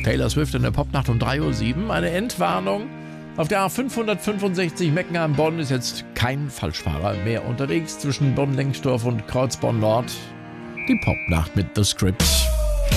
Taylor Swift in der Popnacht um 3:07 Uhr. Eine Entwarnung. Auf der A565 Meckenheim-Bonn ist jetzt kein Falschfahrer mehr unterwegs zwischen Bonn-Lengsdorf und Kreuzborn-Nord. Die Popnacht mit The Script.